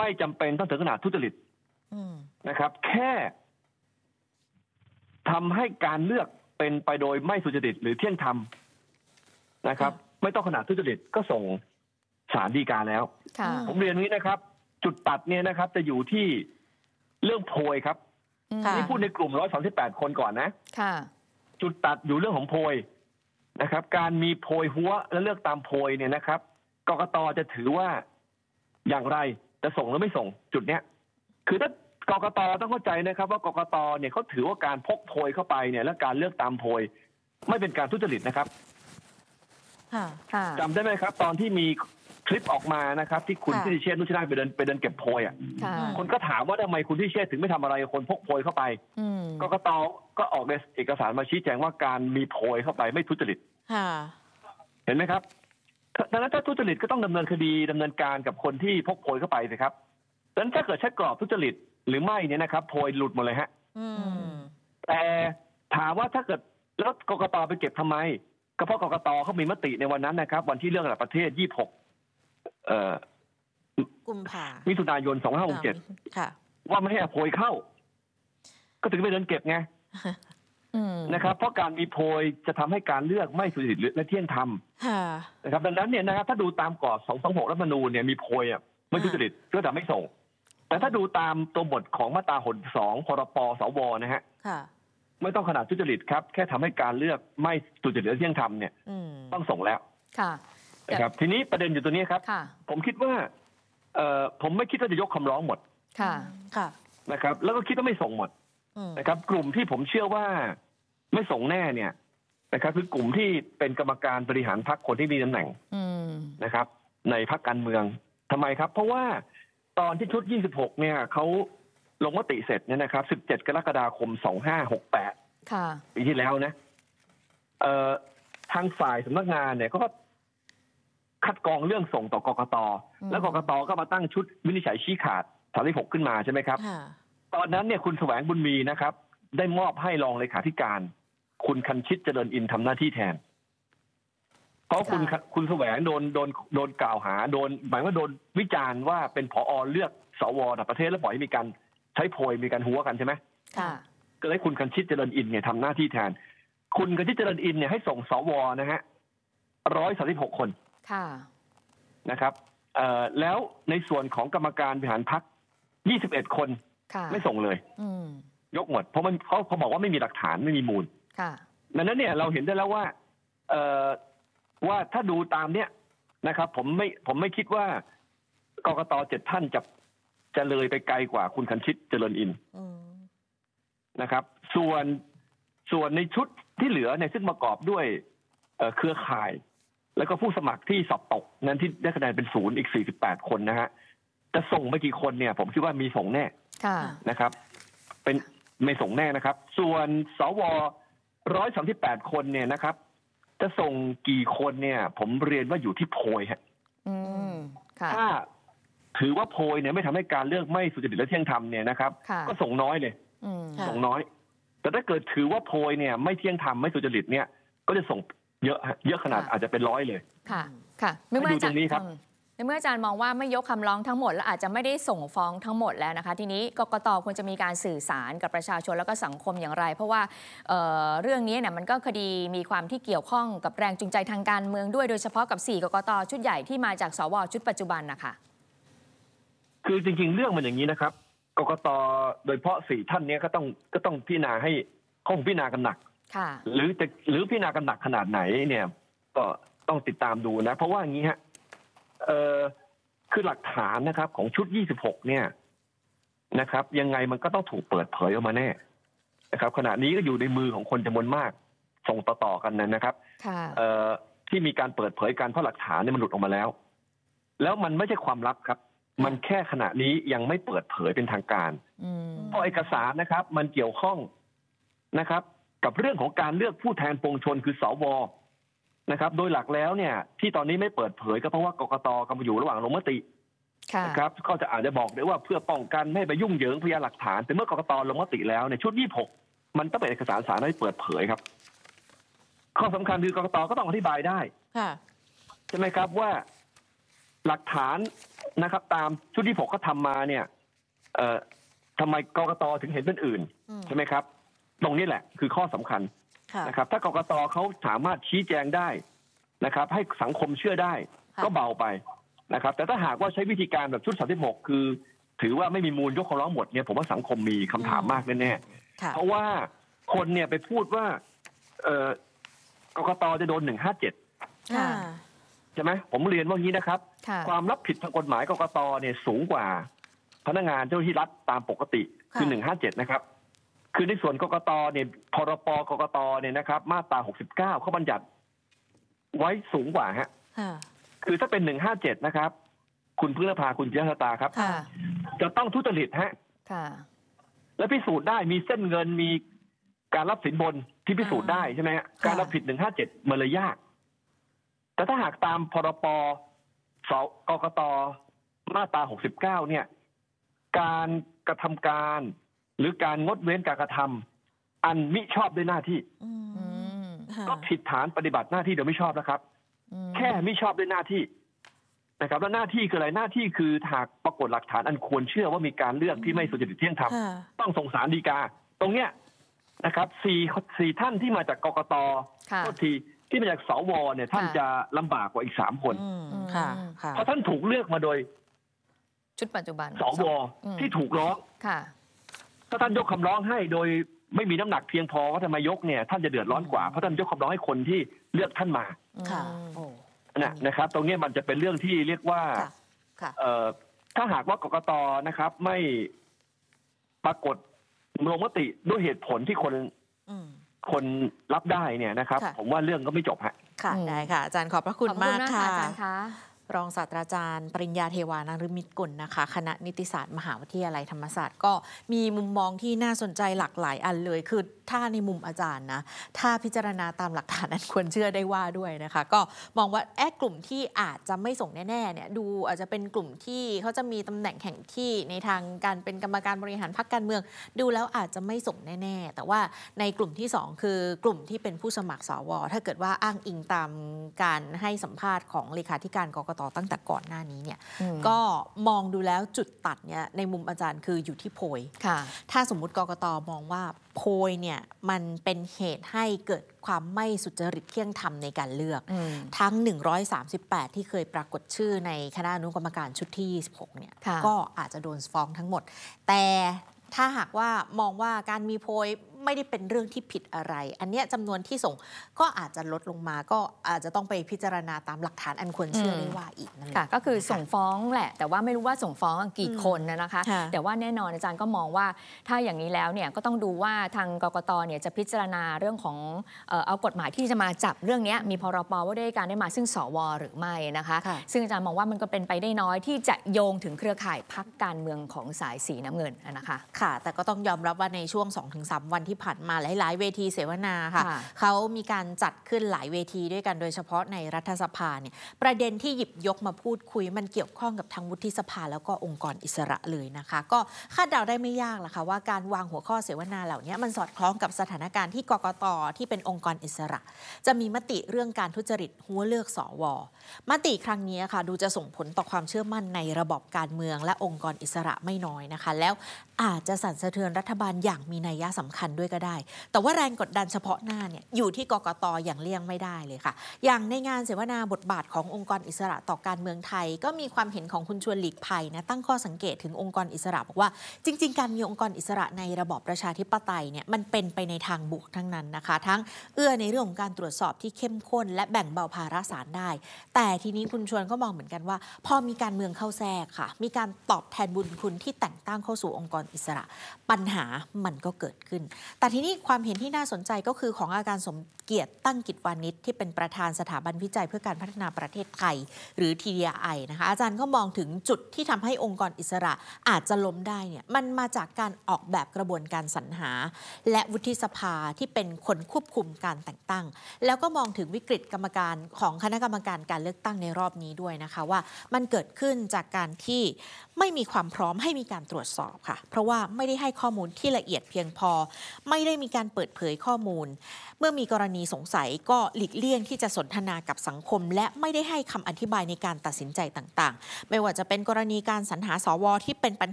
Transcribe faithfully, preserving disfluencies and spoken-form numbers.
ไม่จำเป็นต้องถึงขนาดทุจริตนะครับแค่ทำให้การเลือกเป็นไปโดยไม่สุจริตหรือเที่ยงธรรมนะครับไม่ต้องขนาดทุจริตก็ส่งศาลฎีกาแล้วผมเรียนนี้นะครับจุดตัดเนี่ยนะครับจะอยู่ที่เรื่องโพยครับนี่พูดในกลุ่มหนึ่งร้อยสามสิบแปดคนก่อนนะจุดตัดอยู่เรื่องของโพยนะครับการมีโพยหัวและเลือกตามโพยเนี่ยนะครับกกต.จะถือว่าอย่างไรจะส่งหรือไม่ส่งจุดเนี้ยคือถ้ากกต.ต้องเข้าใจนะครับว่ากกต.เนี่ยเขาถือว่าการพกโพยเข้าไปเนี่ยและการเลือกตามโพยไม่เป็นการทุจริตนะครับจำได้ไหมครับตอนที่มีคลิปออกมานะครับที่คุณทิติเชษฐ์นุชนาถไปเดินไปเดินเก็บโพยอ่ะคนก็ถามว่าทำไมคุณทิติเชษฐ์ถึงไม่ทำอะไรคนพกโพยเข้าไปกกต.ก็ออกเอกสารมาชี้แจงว่าการมีโพยเข้าไปไม่ทุจริตเห็นไหมครับดังนั้นถ้าทุจริตก็ต้องดำเนินคดีดำเนินการกับคนที่พกโพยเข้าไปสิครับดังนั้นถ้าเกิดใช้กรอบทุจริตหรือไม่เนี่ยนะครับโพยหลุดหมดเลยฮะแต่ถามว่าถ้าเกิดแล้วกกต.ไปเก็บทำไมก็เพราะกกต.เขามีมติในวันนั้นนะครับวันที่เรื่องระดับประเทศยี่สิบหกเอ่อกุมภาพันธ์มิถุนายนสองพันห้าร้อยหกสิบเจ็ดว่าไม่ให้โพยเข้าก็ถึงไปเดินเก็บไงนะครับเพราะการมีโพยจะทำให้การเลือกไม่สุจริตและเที่ยงธรรมนะครับดังนั้นเนี่ยนะครับถ้าดูตามกรอบสองสองหกรัฐธรรมนูญเนี่ยมีโพยอ่ะไม่สุจริตก็จะไม่ส่งแต่ถ้าดูตามตัวบทของมาตราหกสองพรปสวนะฮะไม่ต้องขนาดทุจริตครับแค่ทำให้การเลือกไม่สุจริตและเที่ยงธรรมเนี่ยต้องส่งแล้วนะครับทีนี้ประเด็นอยู่ตัวนี้ครับผมคิดว่าเอ่อผมไม่คิดว่าจะยกคำร้องหมดนะครับแล้วก็คิดว่าไม่ส่งหมดนะครับกลุ่มที่ผมเชื่อว่าไม่ส่งแน่เนี่ยนะครับคือกลุ่มที่เป็นกรรมการบริหารพรรคคนที่มีตำแหน่งนะครับในพรรคการเมืองทำไมครับเพราะว่าตอนที่ชุดยี่สิบหกเนี่ยเขาลงมติเสร็จเนี่ยนะครับสิบเจ็ดกรกฎาคมสองพันห้าร้อยหกสิบแปดปีที่แล้วนะเอ่อทางฝ่ายสำนักงานเนี่ยก็คัดกรองเรื่องส่งต่อกกต.แล้วกกต.ก็มาตั้งชุดวินิจฉัยชี้ขาดสามสิบหกขึ้นมาใช่ไหมครับตอนนั้นเนี่ยคุณแสวงบุญมีนะครับได้มอบให้รองเลขาธิการคุณคันชิตเจริญอินทร์ทำหน้าที่แทนเพราะคุณคุณแสวงโดนโดนโดนกล่าวหาโดนหมายว่าโดนวิจารณ์ว่าเป็นผอ.เลือกสว.ระดับประเทศแล้วปล่อยให้มีการใช้โพยมีการหัวกันใช่ไหมก็เลยคุณคันชิตเจริญอินทร์เนี่ยทำหน้าที่แทนคุณคันชิตเจริญอินทร์เนี่ยให้ส่งสว.นะฮะร้อยสามสิบหกคนนะครับแล้วในส่วนของกรรมการบริหารพรรคยี่สิบเอ็ดคนไม่ส่งเลยยกหมดเพราะมันเขาเขาบอกว่าไม่มีหลักฐานไม่มีมูลดังนั้นเนี่ยเราเห็นได้แล้วว่าว่าถ้าดูตามเนี้ยนะครับผมไม่ผมไม่คิดว่ากกต.เจ็ดท่านจะจะเลยไปไกลกว่าคุณคันชิตเจริญอินทร์นะครับส่วนส่วนในชุดที่เหลือเนี่ยซึ่งประกอบด้วยเครือข่ายแล้วก็ผู้สมัครที่สอบตกนั้นที่ได้คะแนนเป็นศูนย์อีกสี่สิบแปดคนนะฮะจะส่งไปกี่คนเนี่ยผมคิดว่ามีส่งแน่นะครับเป็นไม่ส่งแน่นะครับส่วนสวร้อยสามสิบแปดคนเนี่ยนะครับจะส่งกี่คนเนี่ยผมเรียนว่าอยู่ที่โพยฮะถ้าถือว่าโพยเนี่ยไม่ทำให้การเลือกไม่สุจริตและเที่ยงธรรมเนี่ยนะครับก็ส่งน้อยเลยส่งน้อยแต่ถ้าเกิดถือว่าโพยเนี่ยไม่เที่ยงธรรมไม่สุจริตเนี่ยก็จะส่งเยอะเยอะขนาดอาจจะเป็นร้อยเลยค่ะค่ะในเมื่ออาจารย์ในเมื่ออาจารย์มองว่าไม่ยกคำร้องทั้งหมดและอาจจะไม่ได้ส่งฟ้องทั้งหมดแล้วนะคะทีนี้กกต.ควรจะมีการสื่อสารกับประชาชนแล้วก็สังคมอย่างไรเพราะว่า เ, เรื่องนี้เนี่ยมันก็คดีมีความที่เกี่ยวข้องกับแรงจูงใจทางการเมืองด้วยโดยเฉพาะกับสี่กกต.ชุดใหญ่ที่มาจากสว.ชุดปัจจุบันนะคะคือจริงๆเรื่องมันอย่างนี้นะครับกกต.โดยเฉพาะสี่ท่านนี้ก็ต้องก็ต้องพิจารณาให้คงพิจารณากันหนักหรือจะหรือพิจารณากันหนักขนาดไหนเนี่ยก็ต้องติดตามดูนะเพราะว่าอย่างนี้ฮะเอ่อคือหลักฐานนะครับของชุดยี่สิบหกเนี่ยนะครับยังไงมันก็ต้องถูกเปิดเผยออกมาแน่นะครับขณะนี้ก็อยู่ในมือของคนจำนวนมากส่งต่อๆกันนะครับเอ่อที่มีการเปิดเผยการเพราะหลักฐานเนี่ยมันหลุดออกมาแล้วแล้วมันไม่ใช่ความลับครับมันแค่ขณะนี้ยังไม่เปิดเผยเป็นทางการเพราะเอกสารนะครับมันเกี่ยวข้องนะครับกับเรื่องของการเลือกผู้แทนปวงชนคือสว.นะครับโดยหลักแล้วเนี่ยที่ตอนนี้ไม่เปิดเผยก็เพราะว่ากกต.กำลังอยู่ระหว่างลงมตินะครับก็จะอาจจะบอกได้ว่าเพื่อป้องกันไม่ไปยุ่งเหยิงพยานหลักฐานแต่เมื่อกกต.ลงมติแล้วในชุดยี่สิบหกมันต้องเป็นเอกสารสารให้เปิดเผยครับข้อสำคัญคือกกต.ก็ต้องอธิบายได้ใช่ไหมครับว่าหลักฐานนะครับตามชุดที่ผมก็ทำมาเนี่ยเอ่อทำไมกกตถึงเห็นเป็นอื่นใช่ไหมครับตรงนี้แหละคือข้อสำคัญนะครับถ้ากกตเขาสามารถชี้แจงได้นะครับให้สังคมเชื่อได้ก็เบาไปนะครับแต่ถ้าหากว่าใช้วิธีการแบบชุดสามสิบหกคือถือว่าไม่มีมูลยกคำร้องหมดเนี่ยผมว่าสังคมมีคำถามมากแน่ๆเพราะว่าคนเนี่ยไปพูดว่าเอ่อกกตจะโดนหนึ่งห้าเจ็ดใช่ไหมผมเรียนว่างี้นะครับความรับผิดทางกฎหมายกกตเนี่ยสูงกว่าพนักงานเจ้าหน้าที่รัฐตามปกติคือหนึ่งห้าเจ็ดนะครับคือในส่วนกกตเนี่ยพรปกกตเนี่ยนะครับมาตราหกสิบเก้าเขาบัญญัติไว้สูงกว่าฮะคือถ้าเป็นหนึ่งห้าเจ็ดนะครับคุณพึ่งนภาคุณเจษฎาครับจะต้องทุจริตฮะและพิสูจน์ได้มีเส้นเงินมีการรับสินบนที่พิสูจน์ได้ใช่ไหมฮะการรับผิดหนึ่งห้าเจ็ดมันเลยยากแต่ถ้าหากตามพรปสกกตมาตราหกสิบเก้าเนี่ยการกระทำการหรือการงดเว้นการกระทำอันมิชอบด้วยหน้าที่ก็ผิดฐานปฏิบัติหน้าที่โดยไม่ชอบนะครับแค่มิชอบด้วยหน้าที่นะครับแล้วหน้าที่คืออะไรหน้าที่คือหากปรากฏหลักฐานอันควรเชื่อว่ามีการเลือกที่ไม่สุจริตเที่ยงธรรมต้องส่งศาลฎีกาตรงเนี้ยนะครับสี่สี่ท่านที่มาจากกกตก็ทีที่มาจากสวเนี่ยท่านจะลำบากกว่าอีกสามคนเพราะท่านถูกเลือกมาโดยชุดปัจจุบันสวที่ถูกร้องถ้าท่านยกคำร้องให้โดยไม่มีน้ำหนักเพียงพอว่าทำไมยกเนี่ยท่านจะเดือดร้อนกว่าเพราะท่านยกคำร้องให้คนที่เลือกท่านมานะนะครับตรงนี้มันจะเป็นเรื่องที่เรียกว่าถ้าหากว่ากกตนะครับไม่ปรากฏลงมติด้วยเหตุผลที่คนคนรับได้เนี่ยนะครับผมว่าเรื่องก็ไม่จบฮะค่ะได้ค่ะอาจารย์ขอบพระคุณมากค่ะรองศาสตราจารย์ปริญญาเทวานฤมิตกุลนะคะคณะนิติศาสตร์มหาวิทยาลัยธรรมศาสตร์ก็มีมุมมองที่น่าสนใจหลากหลายอันเลยคือถ้าในมุมอาจารย์นะถ้าพิจารณาตามหลักฐานนั้นควรเชื่อได้ว่าด้วยนะคะก็มองว่าแอบกลุ่มที่อาจจะไม่ส่งแน่ๆเนี่ยดูอาจจะเป็นกลุ่มที่เขาจะมีตำแหน่งแห่งที่ในทางการเป็นกรรมการบริหารพรรคการเมืองดูแล้วอาจจะไม่ส่งแน่ๆแต่ว่าในกลุ่มที่สองคือกลุ่มที่เป็นผู้สมัครสวถ้าเกิดว่าอ้างอิงตามการให้สัมภาษณ์ของเลขาธิการกกตตั้งแต่ก่อนหน้านี้เนี่ยก็มองดูแล้วจุดตัดเนี่ยในมุมอาจารย์คืออยู่ที่โพยถ้าสมมุติกกตมองว่าโพยเนี่ยมันเป็นเหตุให้เกิดความไม่สุจริตเที่ยงธรรมในการเลือกทั้งหนึ่งร้อยสามสิบแปดที่เคยปรากฏชื่อในคณะอนุกรรมการชุดที่ยี่สิบหกเนี่ยก็อาจจะโดนฟ้องทั้งหมดแต่ถ้าหากว่ามองว่าการมีโพยไม่ได้เป็นเรื่องที่ผิดอะไรอันเนี้ยจำนวนที่ส่งก็อาจจะลดลงมาก็อาจจะต้องไปพิจารณาตามหลักฐานอันควรเชื่อได้ว่าอีกนั่นแหละก็คือส่งฟ้องแหละแต่ว่าไม่รู้ว่าส่งฟ้องกี่คนนะคะแต่ว่าแน่นอนอาจารย์ก็มองว่าถ้าอย่างนี้แล้วเนี่ยก็ต้องดูว่าทางกกตเนี่ยจะพิจารณาเรื่องของเอากฎหมายที่จะมาจับเรื่องนี้มีพรบว่าด้วยการได้มาซึ่งสวหรือไม่นะคะซึ่งอาจารย์มองว่ามันก็เป็นไปได้น้อยที่จะโยงถึงเครือข่ายพรรคการเมืองของสายสีน้ำเงินนะคะค่ะแต่ก็ต้องยอมรับว่าในช่วง สองถึงสาม วันที่ผ่านมาหลายๆเวทีเสวนาค่ะเขามีการจัดขึ้นหลายเวทีด้วยกันโดยเฉพาะในรัฐสภาเนี่ยประเด็นที่หยิบยกมาพูดคุยมันเกี่ยวข้องกับทั้งวุฒิสภาแล้วก็องค์กรอิสระเลยนะคะก็คาดเดาได้ไม่ยากล่ะค่ะว่าการวางหัวข้อเสวนาเหล่านี้มันสอดคล้องกับสถานการณ์ที่กกตที่เป็นองค์กรอิสระจะมีมติเรื่องการทุจริตหัวเลือกสวมติครั้งนี้ค่ะดูจะส่งผลต่อความเชื่อมั่นในระบบการเมืองและองค์กรอิสระไม่น้อยนะคะแล้วอาจจะสั่นสะเทือนรัฐบาลอย่างมีนัยสำคัญด้วยก็ได้แต่ว่าแรงกดดันเฉพาะหน้าเนี่ยอยู่ที่กกตอย่างเลี่ยงไม่ได้เลยค่ะอย่างในงานเสวนาบทบาทขององค์กรอิสระต่อการเมืองไทยก็มีความเห็นของคุณชวนหลีกภัยนะตั้งข้อสังเกตถึงองค์กรอิสระบอกว่าจริงๆการมีองค์กรอิสระในระบอบประชาธิปไตยเนี่ยมันเป็นไปในทางบวกทั้งนั้นนะคะทั้งเอื้อในเรื่องของการตรวจสอบที่เข้มข้นและแบ่งเบาภาระศาลได้แต่ทีนี้คุณชวนก็มองเหมือนกันว่าพอมีการเมืองเข้าแทรกค่ะมีการตอบแทนบุญคุณที่แต่งตั้งเข้าสู่องค์กรอิสระปัญหามันก็เกิดขึ้นแต่ทีนี้ความเห็นที่น่าสนใจก็คือของอาจารย์สมเกียรติตั้งกิจวานิชที่เป็นประธานสถาบันวิจัยเพื่อการพัฒนาประเทศไทยหรือ ที ดี อาร์ ไอ นะคะอาจารย์ก็มองถึงจุดที่ทำให้องค์กรอิสระอาจจะล้มได้เนี่ยมันมาจากการออกแบบกระบวนการสรรหาและวุฒิสภาที่เป็นคนควบคุมการแต่งตั้งแล้วก็มองถึงวิกฤตกรรมการของคณะกรรมการการเลือกตั้งในรอบนี้ด้วยนะคะว่ามันเกิดขึ้นจากการที่ไม่มีความพร้อมให้มีการตรวจสอบค่ะเพราะว่าไม่ได้ให้ข้อมูลที่ละเอียดเพียงพอไม่ได้มีการเปิดเผยข้อมูลเมื่อมีกรณีสงสัยก็หลีกเลี่ยงที่จะสนทนากับสังคมและไม่ได้ให้คำอธิบายในการตัดสินใจต่างๆไม่ว่าจะเป็นกรณีการสรรหาสวที่เป็นปัญหา